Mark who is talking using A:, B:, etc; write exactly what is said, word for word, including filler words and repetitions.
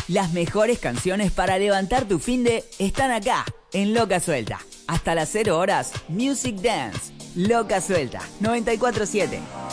A: Las mejores canciones para levantar tu finde están acá, en Loca Suelta. Hasta las cero horas, Music Dance. Loca Suelta, noventa y cuatro siete.